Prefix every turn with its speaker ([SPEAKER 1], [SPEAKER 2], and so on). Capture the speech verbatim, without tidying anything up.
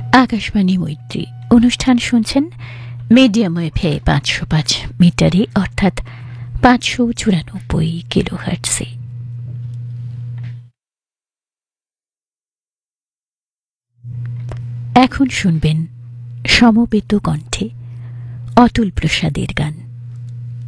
[SPEAKER 1] আকাশবাণী মৈত্রী অনুষ্ঠান শুনছেন মিডিয়াম ওয়েভে পাঁচশো পাঁচ মিটারে অর্থাৎ পাঁচশো চুরানব্বই কিলো হার্টসে। এখন শুনবেন সমবেত কণ্ঠে অতুল প্রসাদের গান।